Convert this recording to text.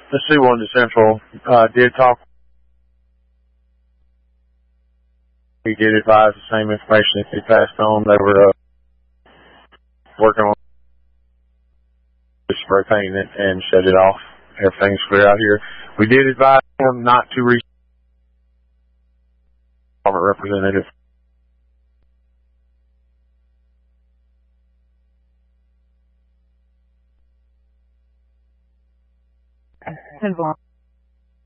The C1 to Central did talk. He did advise the same information that he passed on. They were working on spray painting it and shut it off. Everything's clear out here. We did advise him not to reach representative. Involved.